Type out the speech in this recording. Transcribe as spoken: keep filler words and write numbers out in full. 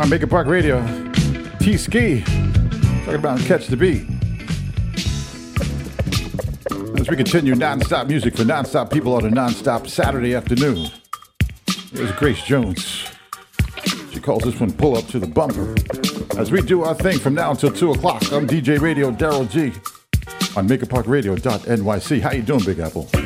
on Maker Park Radio. T-Ski, talking about Catch the Beat. As we continue non-stop music for non-stop people on a non-stop Saturday afternoon. Here's Grace Jones. She calls this one Pull Up to the Bumper. As we do our thing from now until two o'clock, I'm D J Radio Daryl G on maker park radio dot N Y C. How you doing, Big Apple?